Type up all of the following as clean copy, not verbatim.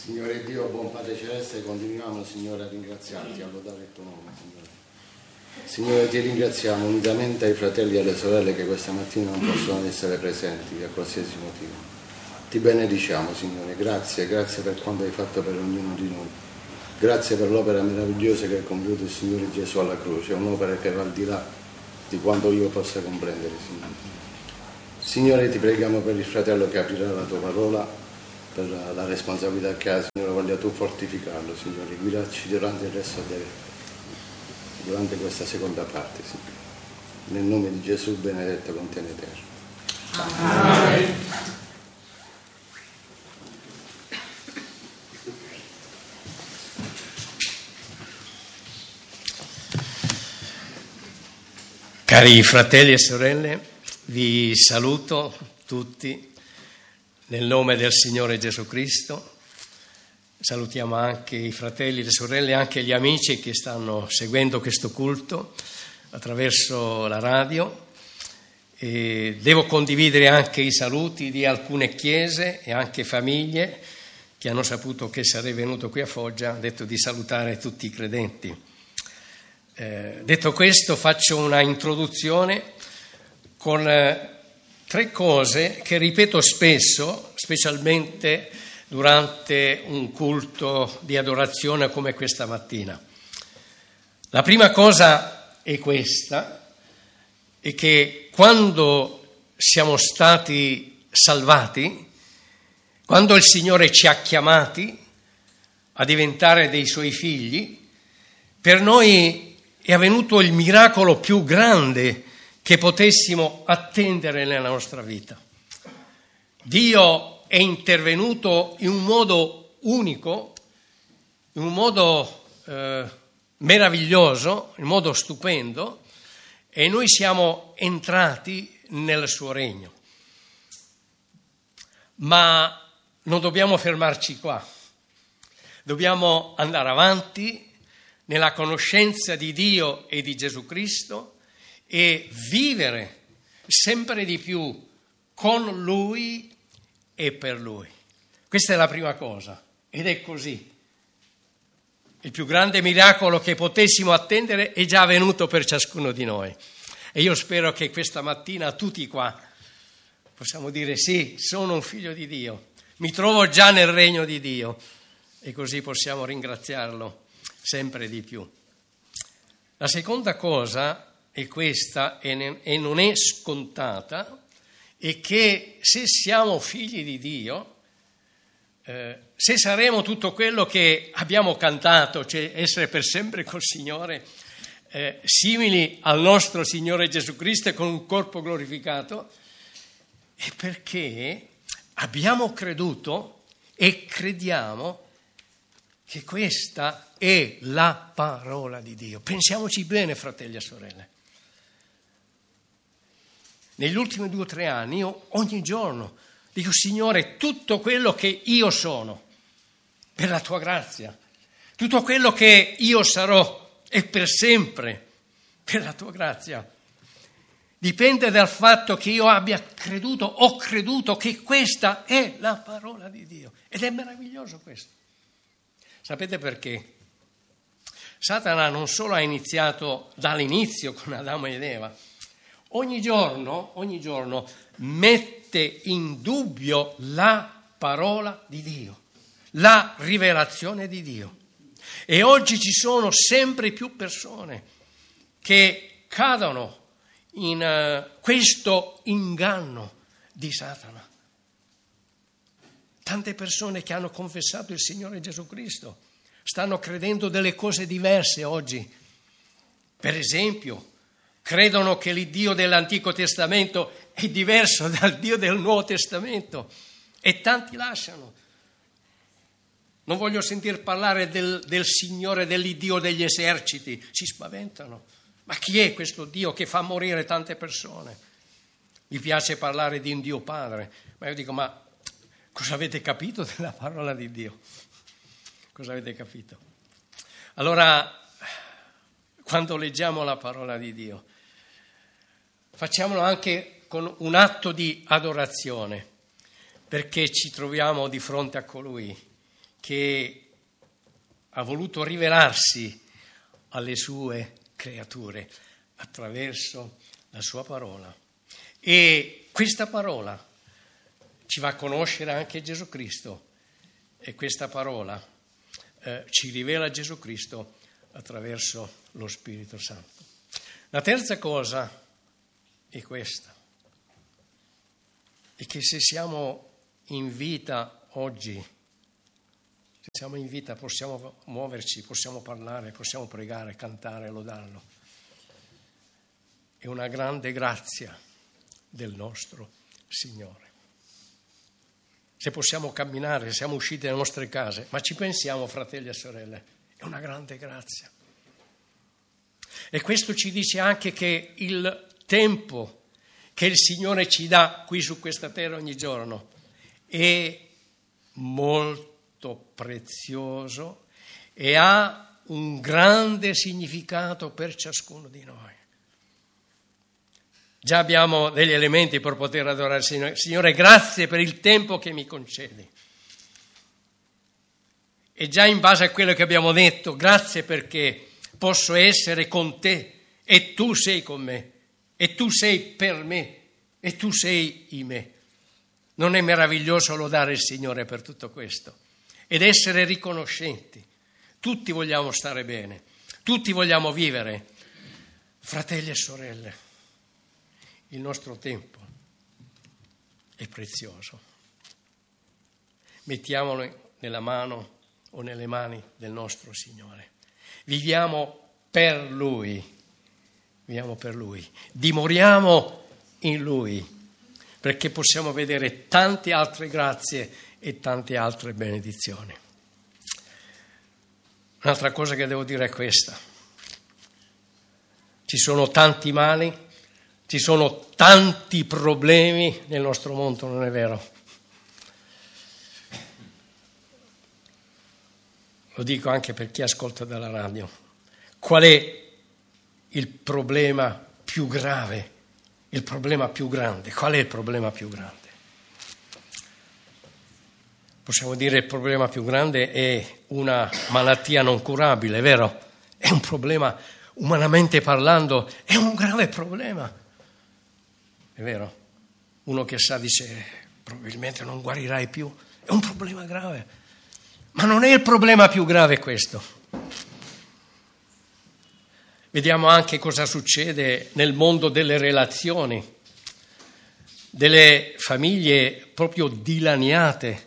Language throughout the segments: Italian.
Signore Dio, buon Padre Celeste, continuiamo, Signore, a ringraziarti, a lodare il tuo nome, Signore. Signore, ti ringraziamo unitamente ai fratelli e alle sorelle che questa mattina non possono essere presenti per qualsiasi motivo. Ti benediciamo, Signore, grazie per quanto hai fatto per ognuno di noi. Grazie per l'opera meravigliosa che ha compiuto il Signore Gesù alla croce, un'opera che va al di là di quanto io possa comprendere, Signore. Signore, ti preghiamo per il fratello che aprirà la tua parola, per la responsabilità che ha, Signore, voglia tu fortificarlo, Signore, guidarci durante il resto durante questa seconda parte, Signore. Nel nome di Gesù benedetto con te in eterno. Amen. Cari fratelli e sorelle, vi saluto tutti nel nome del Signore Gesù Cristo. Salutiamo anche i fratelli e le sorelle, anche gli amici che stanno seguendo questo culto attraverso la radio. E devo condividere anche i saluti di alcune chiese e anche famiglie che hanno saputo che sarei venuto qui a Foggia. Ho detto di salutare tutti i credenti. Detto questo, faccio una introduzione con tre cose che ripeto spesso, specialmente durante un culto di adorazione come questa mattina. La prima cosa è questa, è che quando siamo stati salvati, quando il Signore ci ha chiamati a diventare dei Suoi figli, per noi è avvenuto il miracolo più grande che potessimo attendere nella nostra vita. Dio è intervenuto in un modo unico, in un modo meraviglioso, in un modo stupendo, e noi siamo entrati nel suo regno. Ma non dobbiamo fermarci qua, dobbiamo andare avanti nella conoscenza di Dio e di Gesù Cristo e vivere sempre di più con Lui e per Lui. Questa è la prima cosa, ed è così. Il più grande miracolo che potessimo attendere è già avvenuto per ciascuno di noi. E io spero che questa mattina tutti qua possiamo dire: sì, sono un figlio di Dio, mi trovo già nel regno di Dio, e così possiamo ringraziarlo sempre di più. La seconda cosa è questa, e non è scontata, è che se siamo figli di Dio, se saremo tutto quello che abbiamo cantato, cioè essere per sempre col Signore, simili al nostro Signore Gesù Cristo e con un corpo glorificato, è perché abbiamo creduto e crediamo che questa è la parola di Dio. Pensiamoci bene, fratelli e sorelle. Negli ultimi 2 o 3 anni io ogni giorno dico: Signore, tutto quello che io sono, per la tua grazia, tutto quello che io sarò è per sempre, per la tua grazia, dipende dal fatto che io ho creduto che questa è la parola di Dio. Ed è meraviglioso questo. Sapete perché? Satana non solo ha iniziato dall'inizio con Adamo ed Eva, ogni giorno mette in dubbio la parola di Dio, la rivelazione di Dio. E oggi ci sono sempre più persone che cadono in questo inganno di Satana. Tante persone che hanno confessato il Signore Gesù Cristo stanno credendo delle cose diverse oggi. Per esempio, credono che l'Iddio dell'Antico Testamento è diverso dal Dio del Nuovo Testamento, e tanti lasciano. Non voglio sentir parlare del Signore, dell'Iddio degli eserciti, si spaventano. Ma chi è questo Dio che fa morire tante persone? Mi piace parlare di un Dio Padre, ma io dico: ma cosa avete capito della parola di Dio? Cosa avete capito? Allora, quando leggiamo la parola di Dio, facciamolo anche con un atto di adorazione, perché ci troviamo di fronte a colui che ha voluto rivelarsi alle sue creature attraverso la sua parola. E questa parola ci va a conoscere anche Gesù Cristo, e questa parola ci rivela Gesù Cristo attraverso lo Spirito Santo. La terza cosa è questa, è che se siamo in vita oggi, se siamo in vita possiamo muoverci, possiamo parlare, possiamo pregare, cantare, lodarlo. È una grande grazia del nostro Signore. Se possiamo camminare, se siamo usciti dalle nostre case, ma ci pensiamo, fratelli e sorelle, è una grande grazia. E questo ci dice anche che il tempo che il Signore ci dà qui su questa terra ogni giorno è molto prezioso e ha un grande significato per ciascuno di noi. Già abbiamo degli elementi per poter adorare il Signore. Signore, grazie per il tempo che mi concedi. E già in base a quello che abbiamo detto, grazie perché posso essere con te e tu sei con me e tu sei per me e tu sei in me. Non è meraviglioso lodare il Signore per tutto questo ed essere riconoscenti? Tutti vogliamo stare bene, tutti vogliamo vivere. Fratelli e sorelle, il nostro tempo è prezioso. Mettiamolo nella mano o nelle mani del nostro Signore. Viviamo per Lui, dimoriamo in Lui, perché possiamo vedere tante altre grazie e tante altre benedizioni. Un'altra cosa che devo dire è questa: ci sono tanti mali, ci sono tanti problemi nel nostro mondo, non è vero? Lo dico anche per chi ascolta dalla radio. Qual è il problema più grave? Il problema più grande? Qual è il problema più grande? Possiamo dire il problema più grande è una malattia non curabile, è vero? È un problema, umanamente parlando, è un grave problema. È vero? Uno che sa dice probabilmente non guarirai più, è un problema grave. Ma non è il problema più grave questo. Vediamo anche cosa succede nel mondo delle relazioni, delle famiglie proprio dilaniate,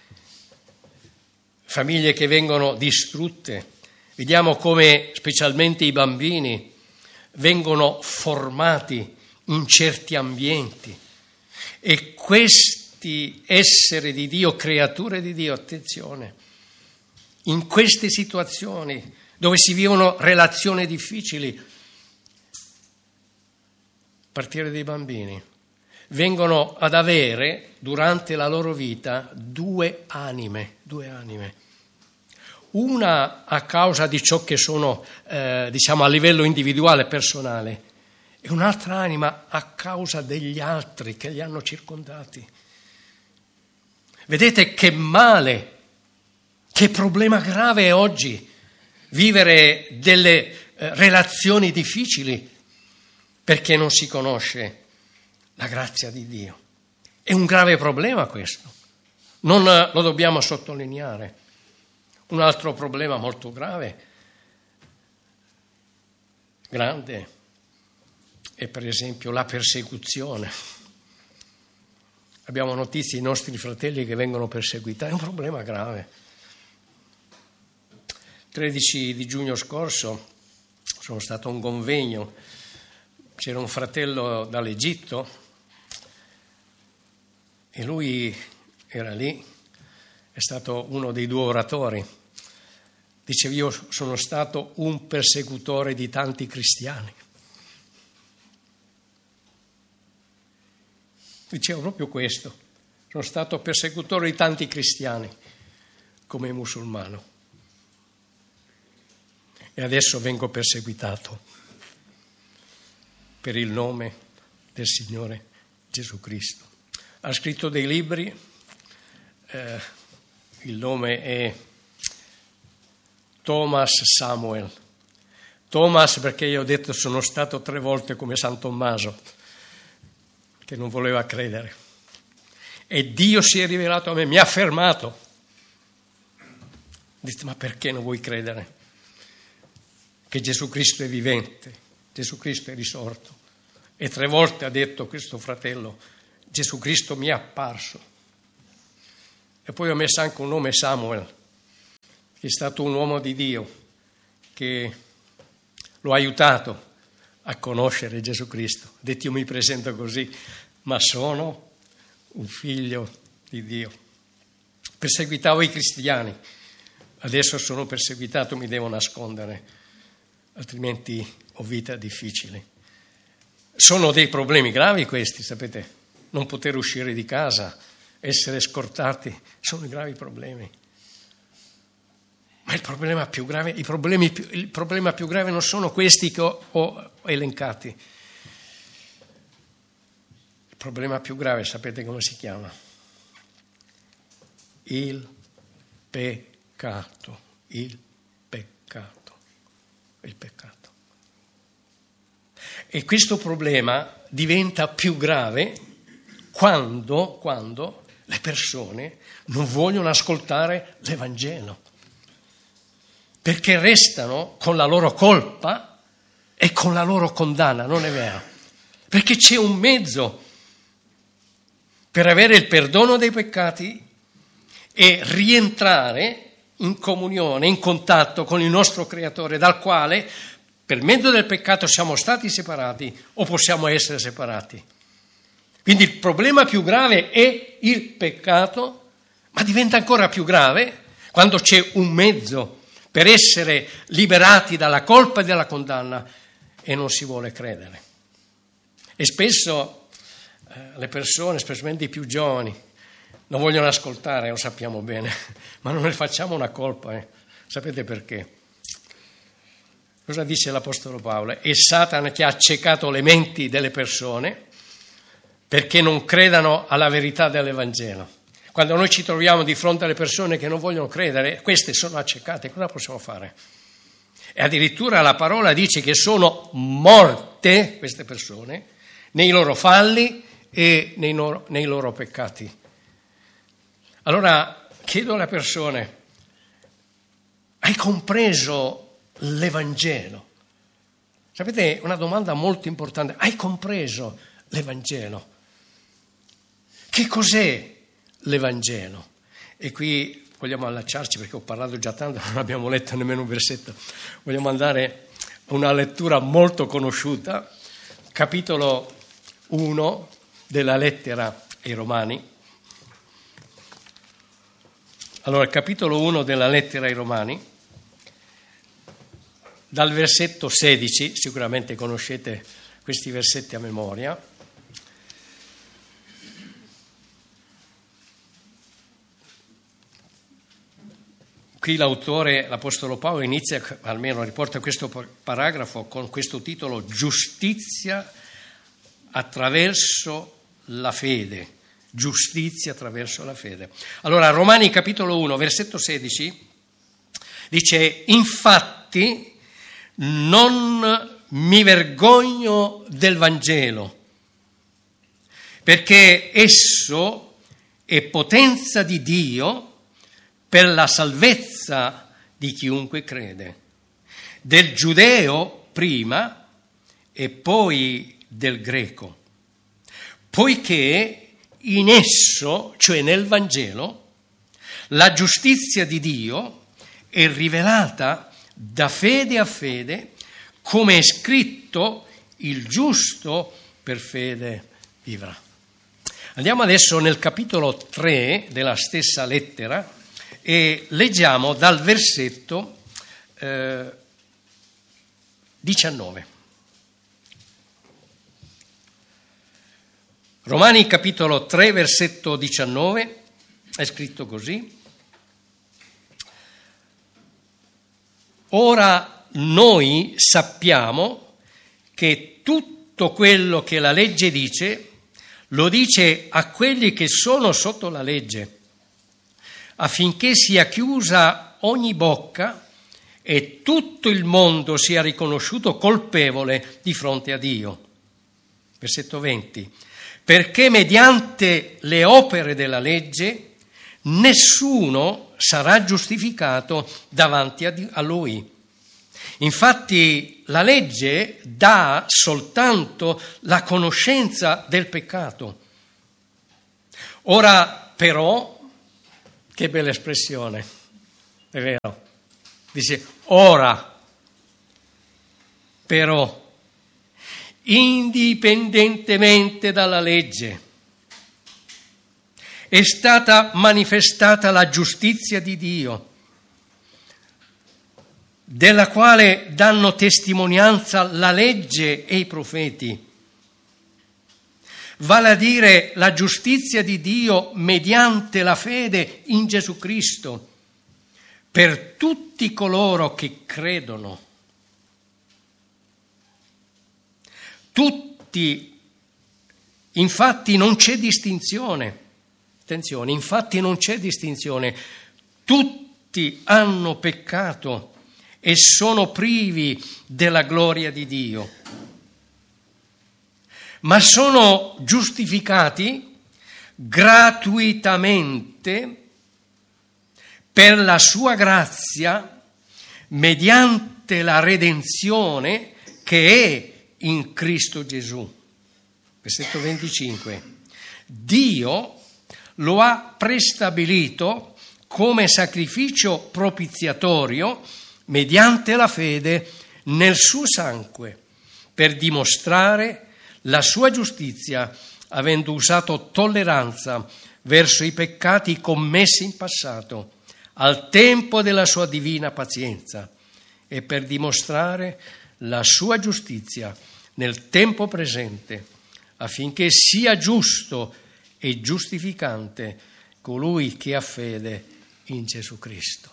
famiglie che vengono distrutte. Vediamo come specialmente i bambini vengono formati in certi ambienti e questi esseri di Dio, creature di Dio, attenzione, in queste situazioni dove si vivono relazioni difficili, a partire dai bambini, vengono ad avere durante la loro vita due anime. Una a causa di ciò che sono, a livello individuale, personale, e un'altra anima a causa degli altri che li hanno circondati. Vedete che male, che problema grave è oggi vivere delle relazioni difficili perché non si conosce la grazia di Dio. È un grave problema questo, non lo dobbiamo sottolineare. Un altro problema molto grave, grande, è per esempio la persecuzione. Abbiamo notizie dei nostri fratelli che vengono perseguitati, è un problema grave. 13 di giugno scorso sono stato a un convegno, c'era un fratello dall'Egitto e lui era lì, è stato uno dei 2 oratori. Diceva: io sono stato un persecutore di tanti cristiani. Diceva proprio questo: sono stato persecutore di tanti cristiani come musulmano e adesso vengo perseguitato per il nome del Signore Gesù Cristo. Ha scritto dei libri il nome è Thomas Samuel. Thomas perché io ho detto sono stato 3 volte come San Tommaso, che non voleva credere. E Dio si è rivelato a me, mi ha fermato. Dite, ma perché non vuoi credere? Che Gesù Cristo è vivente, Gesù Cristo è risorto. E 3 volte ha detto questo fratello, Gesù Cristo mi è apparso. E poi ho messo anche un nome, Samuel, che è stato un uomo di Dio, che lo ha aiutato a conoscere Gesù Cristo. Ha detto, io mi presento così, ma sono un figlio di Dio. Perseguitavo i cristiani, adesso sono perseguitato, mi devo nascondere, altrimenti ho vita difficile. Sono dei problemi gravi questi, sapete, non poter uscire di casa, essere scortati, sono gravi problemi. Ma il problema più grave, il problema più grave non sono questi che ho elencati. Il problema più grave, sapete come si chiama? Il peccato. E questo problema diventa più grave quando le persone non vogliono ascoltare l'Evangelo, perché restano con la loro colpa e con la loro condanna, non è vero? Perché c'è un mezzo per avere il perdono dei peccati e rientrare in comunione, in contatto con il nostro Creatore, dal quale per mezzo del peccato siamo stati separati o possiamo essere separati. Quindi il problema più grave è il peccato, ma diventa ancora più grave quando c'è un mezzo per essere liberati dalla colpa e dalla condanna e non si vuole credere. E spesso le persone, specialmente i più giovani, non vogliono ascoltare, lo sappiamo bene, ma non ne facciamo una colpa. Sapete perché? Cosa dice l'Apostolo Paolo? È Satana che ha accecato le menti delle persone perché non credano alla verità dell'Evangelo. Quando noi ci troviamo di fronte alle persone che non vogliono credere, queste sono accecate, cosa possiamo fare? E addirittura la parola dice che sono morte queste persone nei loro falli e nei loro peccati. Allora chiedo alle persone, hai compreso l'Evangelo? Sapete, una domanda molto importante, hai compreso l'Evangelo? Che cos'è l'Evangelo? E qui vogliamo allacciarci, perché ho parlato già tanto, non abbiamo letto nemmeno un versetto, vogliamo andare a una lettura molto conosciuta, capitolo 1 della lettera ai Romani. Allora, capitolo 1 della lettera ai Romani, dal versetto 16, sicuramente conoscete questi versetti a memoria. Qui l'autore, l'Apostolo Paolo, inizia, almeno riporta questo paragrafo con questo titolo, Giustizia attraverso la fede. Giustizia attraverso la fede. Allora, Romani capitolo 1, versetto 16, dice, infatti non mi vergogno del Vangelo, perché esso è potenza di Dio per la salvezza di chiunque crede, del giudeo prima e poi del greco, poiché in esso, cioè nel Vangelo, la giustizia di Dio è rivelata da fede a fede, come è scritto, il giusto per fede vivrà. Andiamo adesso nel capitolo 3 della stessa lettera e leggiamo dal versetto 19. Romani capitolo 3 versetto 19 è scritto così: ora noi sappiamo che tutto quello che la legge dice lo dice a quelli che sono sotto la legge, affinché sia chiusa ogni bocca e tutto il mondo sia riconosciuto colpevole di fronte a Dio. Versetto 20. Perché mediante le opere della legge nessuno sarà giustificato davanti a Lui. Infatti la legge dà soltanto la conoscenza del peccato. Ora però, che bella espressione, è vero? Dice ora, però, indipendentemente dalla legge, è stata manifestata la giustizia di Dio, della quale danno testimonianza la legge e i profeti. Vale a dire la giustizia di Dio mediante la fede in Gesù Cristo per tutti coloro che credono. Tutti, infatti non c'è distinzione. Attenzione, infatti non c'è distinzione. Tutti hanno peccato e sono privi della gloria di Dio, ma sono giustificati gratuitamente per la sua grazia mediante la redenzione che è in Cristo Gesù. Versetto 25. Dio lo ha prestabilito come sacrificio propiziatorio mediante la fede nel suo sangue, per dimostrare la sua giustizia, avendo usato tolleranza verso i peccati commessi in passato, al tempo della sua divina pazienza, e per dimostrare la sua giustizia nel tempo presente, affinché sia giusto e giustificante colui che ha fede in Gesù Cristo.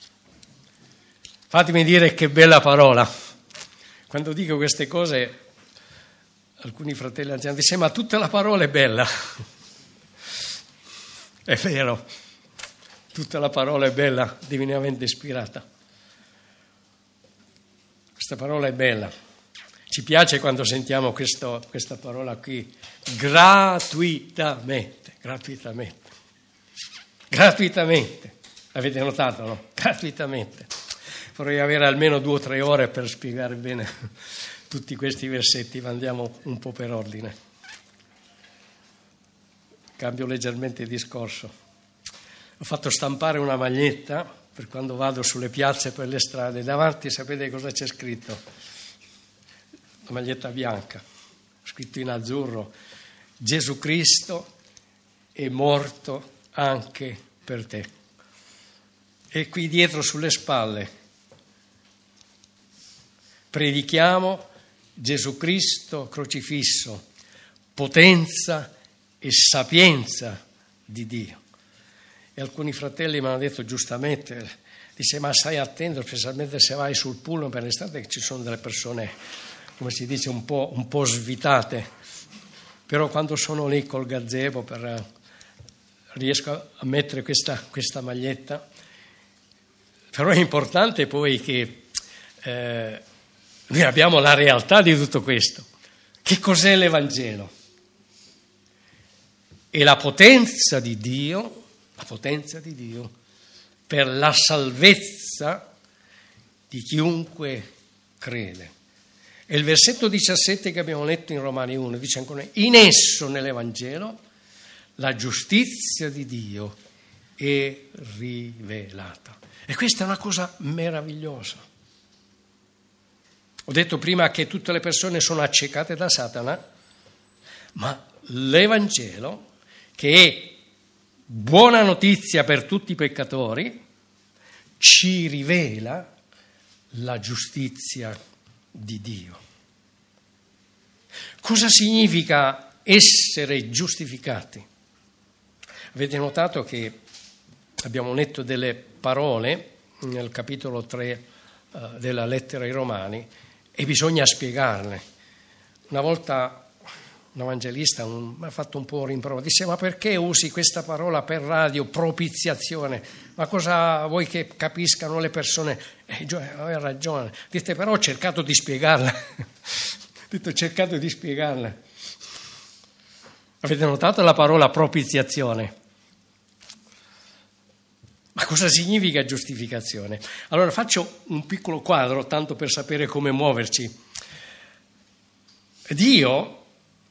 Fatemi dire che bella parola. Quando dico queste cose, alcuni fratelli anziani dicono: ma tutta la parola è bella. È vero, tutta la parola è bella, divinamente ispirata. Questa parola è bella. Ci piace quando sentiamo questa parola qui, gratuitamente. Avete notato, no? Gratuitamente. Vorrei avere almeno 2 o 3 ore per spiegare bene tutti questi versetti, ma andiamo un po' per ordine. Cambio leggermente il discorso. Ho fatto stampare una maglietta per quando vado sulle piazze e per le strade. Davanti sapete cosa c'è scritto? Una maglietta bianca, scritto in azzurro: Gesù Cristo è morto anche per te. E qui dietro sulle spalle: predichiamo Gesù Cristo crocifisso, potenza e sapienza di Dio. E alcuni fratelli mi hanno detto giustamente, dice: ma stai attento, specialmente se vai sul pullman per l'estate, che ci sono delle persone, come si dice, un po' svitate. Però quando sono lì col gazebo riesco a mettere questa maglietta. Però è importante poi che noi abbiamo la realtà di tutto questo. Che cos'è l'Evangelo? È la potenza di Dio per la salvezza di chiunque crede. E il versetto 17 che abbiamo letto in Romani 1 dice ancora: in esso, nell'Evangelo, la giustizia di Dio è rivelata. E questa è una cosa meravigliosa. Ho detto prima che tutte le persone sono accecate da Satana, ma l'Evangelo, che è buona notizia per tutti i peccatori, ci rivela la giustizia di Dio. Cosa significa essere giustificati? Avete notato che abbiamo letto delle parole nel capitolo 3 della lettera ai Romani e bisogna spiegarle. Una volta un evangelista mi ha fatto un po' un rimprovero, disse: ma perché usi questa parola per radio, propiziazione? Ma cosa vuoi che capiscano le persone? Aveva ragione. Dite, però ho cercato di spiegarla. Ho cercato di spiegarla. Avete notato la parola propiziazione? Ma cosa significa giustificazione? Allora faccio un piccolo quadro, tanto per sapere come muoverci. Dio,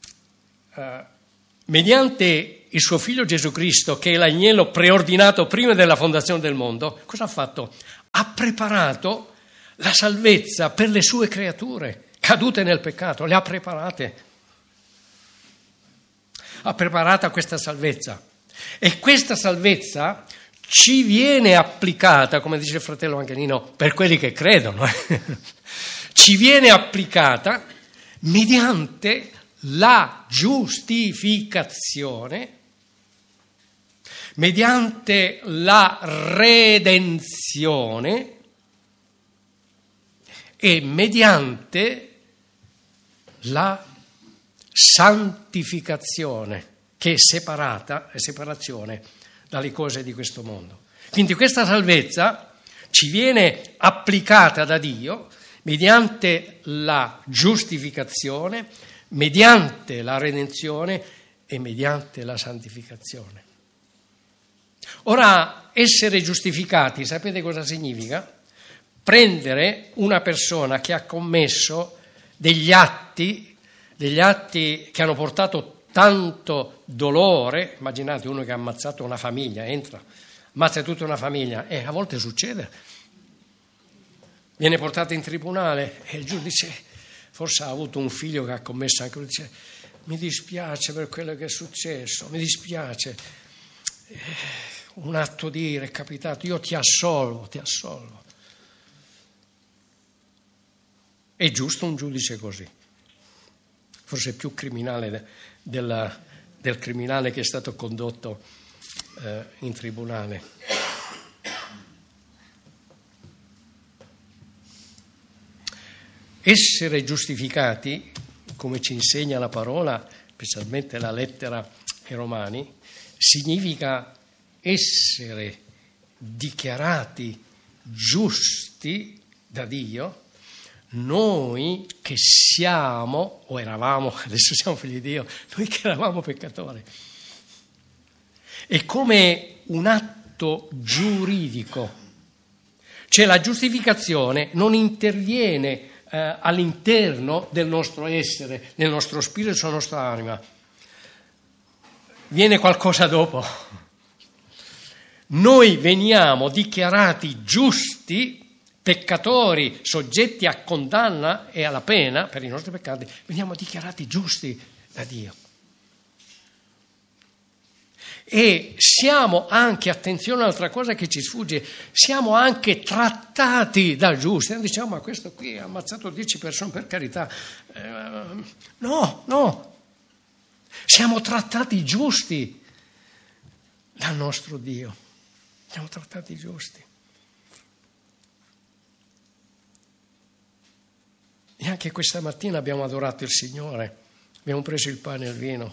mediante il suo Figlio Gesù Cristo, che è l'agnello preordinato prima della fondazione del mondo, cosa ha fatto? Ha preparato la salvezza per le sue creature cadute nel peccato, le ha preparate. Ha preparata questa salvezza. E questa salvezza ci viene applicata, come dice il fratello Angelino, per quelli che credono, ci viene applicata mediante la giustificazione, mediante la redenzione e mediante la santificazione, che è separazione dalle cose di questo mondo. Quindi questa salvezza ci viene applicata da Dio mediante la giustificazione, mediante la redenzione e mediante la santificazione. Ora, essere giustificati, sapete cosa significa? Prendere una persona che ha commesso degli atti che hanno portato tanto dolore. Immaginate uno che ha ammazzato una famiglia, ammazza tutta una famiglia, e a volte succede. Viene portato in tribunale e il giudice forse ha avuto un figlio che ha commesso anche lui, dice: mi dispiace per quello che è successo, mi dispiace, un atto di ira è capitato, io ti assolvo. È giusto un giudice così? Forse più criminale del criminale che è stato condotto in tribunale. Essere giustificati, come ci insegna la parola, specialmente la lettera ai Romani, significa essere dichiarati giusti da Dio, noi che siamo, o eravamo, adesso siamo figli di Dio, noi che eravamo peccatori. È come un atto giuridico. Cioè la giustificazione non interviene all'interno del nostro essere, nel nostro spirito e sulla nostra anima. Viene qualcosa dopo. Noi veniamo dichiarati giusti, peccatori, soggetti a condanna e alla pena per i nostri peccati, veniamo dichiarati giusti da Dio. E siamo anche, attenzione, un'altra cosa che ci sfugge, siamo anche trattati da giusti. Noi diciamo: ma questo qui ha ammazzato 10 persone, per carità. No. Siamo trattati giusti dal nostro Dio. Siamo trattati giusti. E anche questa mattina abbiamo adorato il Signore, abbiamo preso il pane e il vino.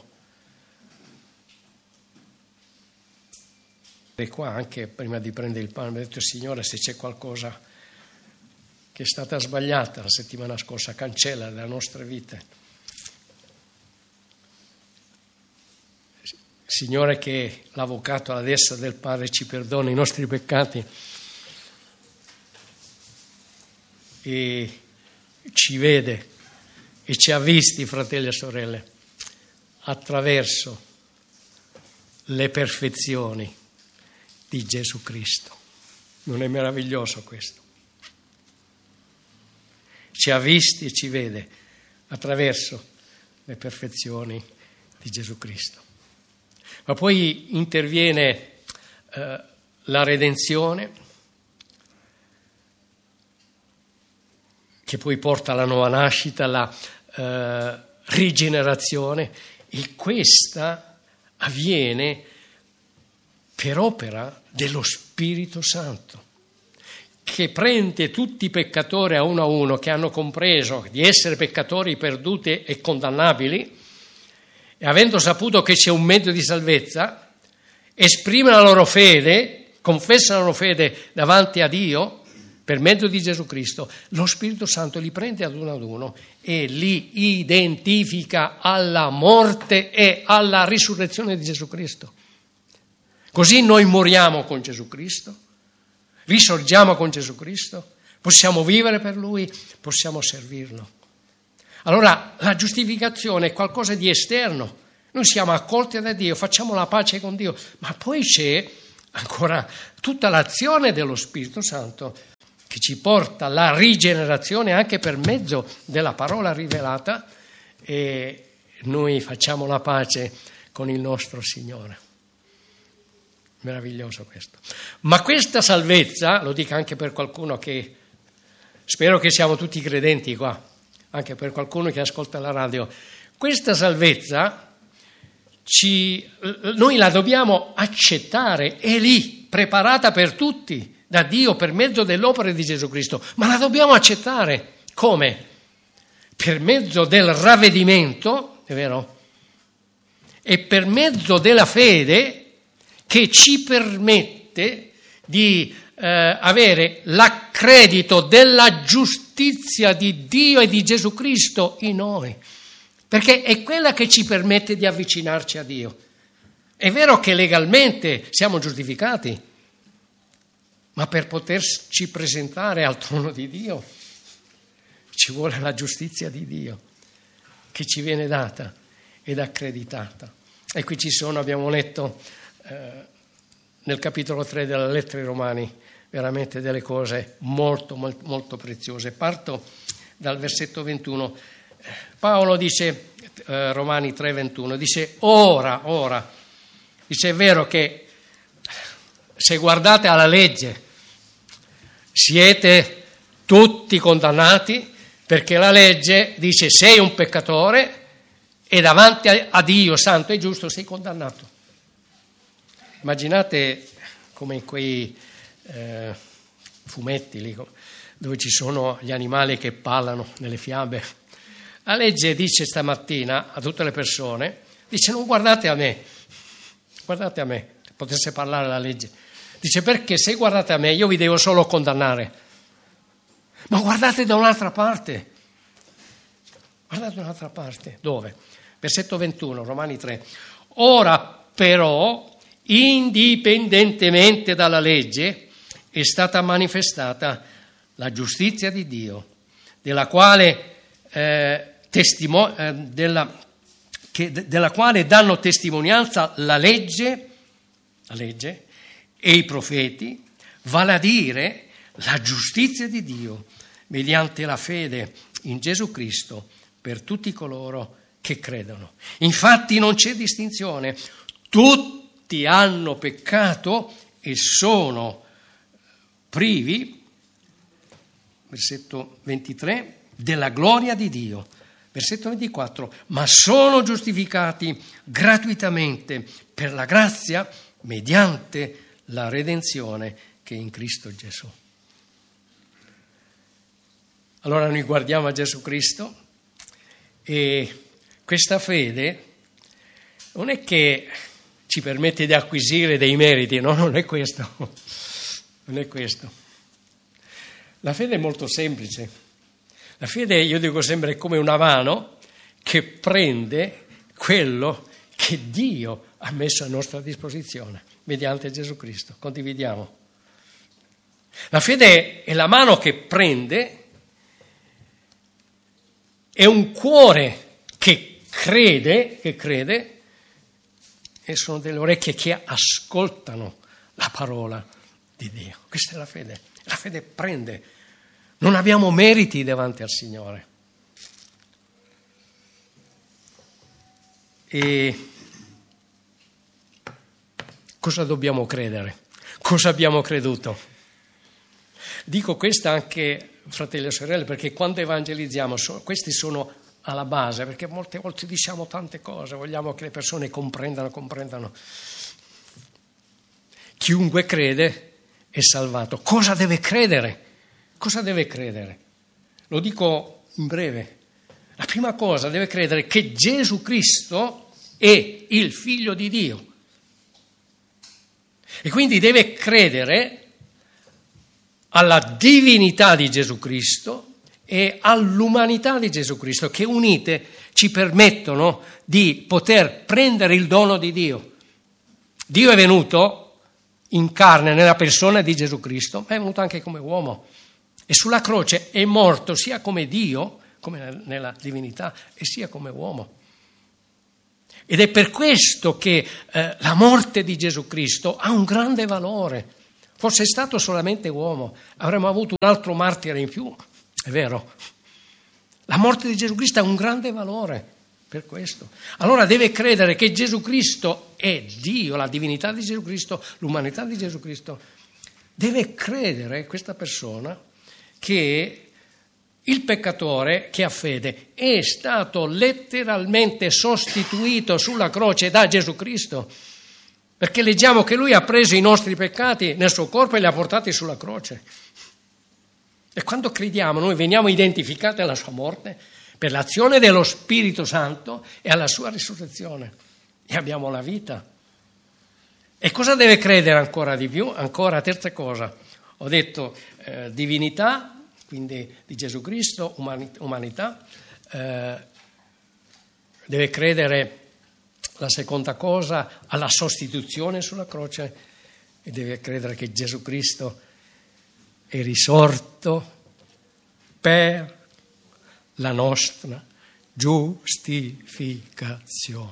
E qua, anche prima di prendere il pane, mi ha detto: Signore, se c'è qualcosa che è stata sbagliata la settimana scorsa, cancella le nostre vite. Signore, che l'Avvocato alla destra del Padre ci perdona i nostri peccati e ci vede e ci ha visti, fratelli e sorelle, attraverso le perfezioni di Gesù Cristo. Non è meraviglioso questo? Ci ha visti e ci vede attraverso le perfezioni di Gesù Cristo. Ma poi interviene la redenzione, che poi porta alla nuova nascita, alla rigenerazione, e questa avviene per opera dello Spirito Santo, che prende tutti i peccatori a uno che hanno compreso di essere peccatori perduti e condannabili, e avendo saputo che c'è un mezzo di salvezza, esprimono la loro fede, confessano la loro fede davanti a Dio per mezzo di Gesù Cristo, lo Spirito Santo li prende ad uno e li identifica alla morte e alla risurrezione di Gesù Cristo. Così noi moriamo con Gesù Cristo, risorgiamo con Gesù Cristo, possiamo vivere per Lui, possiamo servirlo. Allora la giustificazione è qualcosa di esterno, noi siamo accolti da Dio, facciamo la pace con Dio, ma poi c'è ancora tutta l'azione dello Spirito Santo che ci porta alla rigenerazione anche per mezzo della parola rivelata e noi facciamo la pace con il nostro Signore. Meraviglioso questo. Ma questa salvezza, lo dico anche per qualcuno che, spero che siamo tutti credenti qua, anche per qualcuno che ascolta la radio, questa salvezza noi la dobbiamo accettare, è lì, preparata per tutti da Dio per mezzo dell'opera di Gesù Cristo, ma la dobbiamo accettare come? Per mezzo del ravvedimento, è vero? E per mezzo della fede che ci permette di avere l'accredito della giustizia di Dio e di Gesù Cristo in noi, perché è quella che ci permette di avvicinarci a Dio. È vero che legalmente siamo giustificati, ma per poterci presentare al trono di Dio ci vuole la giustizia di Dio che ci viene data ed accreditata. E qui ci sono, abbiamo letto nel capitolo 3 della lettera ai Romani, veramente delle cose molto, molto, molto preziose. Parto dal versetto 21. Paolo dice, Romani 3:21, dice ora, dice è vero che se guardate alla legge siete tutti condannati, perché la legge dice sei un peccatore e davanti a Dio santo e giusto sei condannato. Immaginate come in quei fumetti lì, dove ci sono gli animali che ballano nelle fiabe. La legge dice stamattina a tutte le persone, dice non guardate a me, potesse parlare la legge. Dice perché se guardate a me io vi devo solo condannare, ma guardate da un'altra parte. Dove? Versetto 21, Romani 3. Ora però, indipendentemente dalla legge, è stata manifestata la giustizia di Dio, della quale danno testimonianza la legge e i profeti, vale a dire la giustizia di Dio mediante la fede in Gesù Cristo per tutti coloro che credono. Infatti non c'è distinzione, tutti hanno peccato e sono privi, versetto 23, della gloria di Dio. Versetto 24, ma sono giustificati gratuitamente per la grazia mediante la redenzione che è in Cristo Gesù. Allora noi guardiamo a Gesù Cristo e questa fede non è che ci permette di acquisire dei meriti, no, non è questo. Non è questo. La fede è molto semplice. La fede, io dico sempre, è come una mano che prende quello che Dio ha messo a nostra disposizione mediante Gesù Cristo. Condividiamo. La fede è la mano che prende, è un cuore che crede, e sono delle orecchie che ascoltano la parola di Dio. Questa è la fede. La fede prende. Non abbiamo meriti davanti al Signore. E cosa dobbiamo credere? Cosa abbiamo creduto? Dico questo anche, fratelli e sorelle, perché quando evangelizziamo, questi sono alla base, perché molte volte diciamo tante cose, vogliamo che le persone comprendano. Chiunque crede è salvato. Cosa deve credere? Cosa deve credere? Lo dico in breve. La prima cosa deve credere che Gesù Cristo è il Figlio di Dio. E quindi deve credere alla divinità di Gesù Cristo e all'umanità di Gesù Cristo, che unite ci permettono di poter prendere il dono di Dio. Dio è venuto in carne nella persona di Gesù Cristo, ma è venuto anche come uomo. E sulla croce è morto sia come Dio, come nella divinità, e sia come uomo. Ed è per questo che la morte di Gesù Cristo ha un grande valore. Fosse stato solamente uomo, avremmo avuto un altro martire in più, è vero. La morte di Gesù Cristo ha un grande valore per questo. Allora deve credere che Gesù Cristo è Dio, la divinità di Gesù Cristo, l'umanità di Gesù Cristo. Deve credere questa persona che il peccatore che ha fede è stato letteralmente sostituito sulla croce da Gesù Cristo, perché leggiamo che Lui ha preso i nostri peccati nel suo corpo e li ha portati sulla croce. E quando crediamo noi veniamo identificati alla sua morte per l'azione dello Spirito Santo e alla sua risurrezione e abbiamo la vita. E cosa deve credere ancora di più? Ancora, terza cosa, ho detto divinità, quindi di Gesù Cristo, umanità, deve credere, la seconda cosa, alla sostituzione sulla croce e deve credere che Gesù Cristo è risorto per la nostra giustificazione.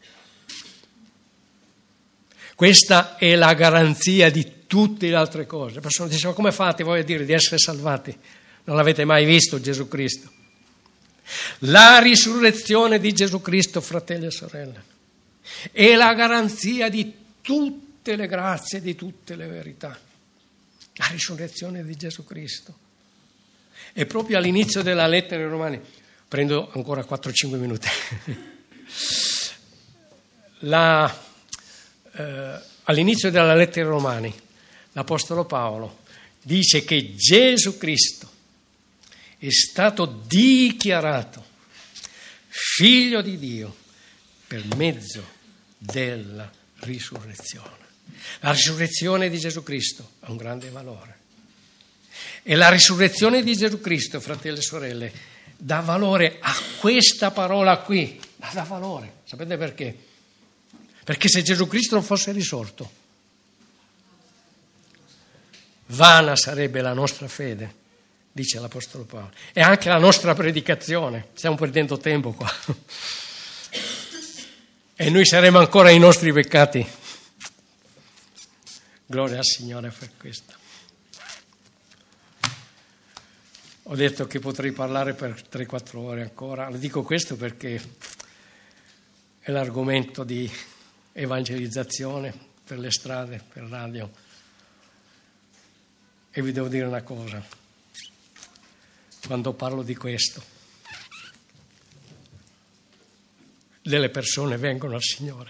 Questa è la garanzia di tutte le altre cose. Le persone dicono: come fate voi a dire di essere salvati? Non l'avete mai visto Gesù Cristo? La risurrezione di Gesù Cristo, fratelli e sorelle, è la garanzia di tutte le grazie, di tutte le verità. La risurrezione di Gesù Cristo. E proprio all'inizio della lettera ai Romani, prendo ancora 4-5 minuti, all'inizio della lettera ai Romani, l'Apostolo Paolo dice che Gesù Cristo è stato dichiarato Figlio di Dio per mezzo della risurrezione. La risurrezione di Gesù Cristo ha un grande valore. E la risurrezione di Gesù Cristo, fratelli e sorelle, dà valore a questa parola qui. Dà valore. Sapete perché? Perché se Gesù Cristo non fosse risorto, vana sarebbe la nostra fede, dice l'Apostolo Paolo. E anche la nostra predicazione. Stiamo perdendo tempo qua. E noi saremo ancora ai nostri peccati. Gloria al Signore per questo. Ho detto che potrei parlare per 3-4 ore ancora. Le dico questo perché è l'argomento di evangelizzazione per le strade, per radio. E vi devo dire una cosa. Quando parlo di questo, delle persone vengono al Signore.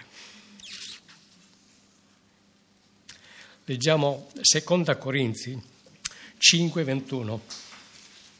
Leggiamo 2 Corinzi 5:21.